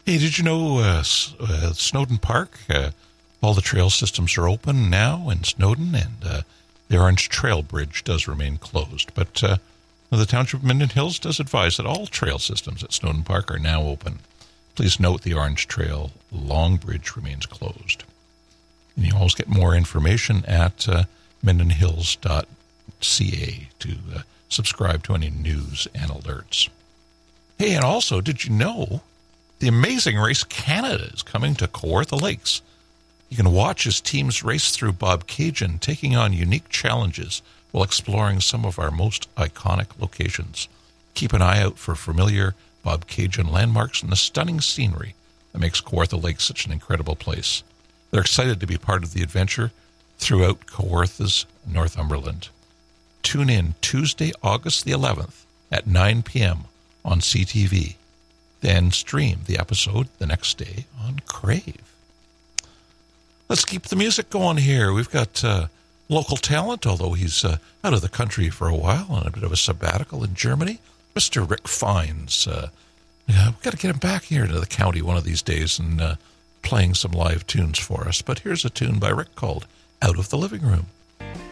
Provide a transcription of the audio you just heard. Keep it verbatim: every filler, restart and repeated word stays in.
Hey, did you know uh, uh, Snowden Park, uh, all the trail systems are open now in Snowden, and uh, the Orange Trail Bridge does remain closed. But uh, the Township of Minden Hills does advise that all trail systems at Snowden Park are now open. Please note the Orange Trail Long Bridge remains closed. And you always get more information at uh, minden hills dot c a to uh, subscribe to any news and alerts. Hey, and also, did you know the Amazing Race Canada is coming to Kawartha Lakes? You can watch as teams race through Bobcaygeon, taking on unique challenges while exploring some of our most iconic locations. Keep an eye out for familiar Bobcaygeon landmarks and the stunning scenery that makes Kawartha Lakes such an incredible place. They're excited to be part of the adventure throughout Kawartha's Northumberland. Tune in Tuesday, August the eleventh at nine p.m. on C T V. Then stream the episode the next day on Crave. Let's keep the music going here. We've got uh, local talent, although he's uh, out of the country for a while on a bit of a sabbatical in Germany. Mister Rick Fines. Uh, yeah, we've got to get him back here to the county one of these days and uh, playing some live tunes for us. But here's a tune by Rick called Out of the Living Room.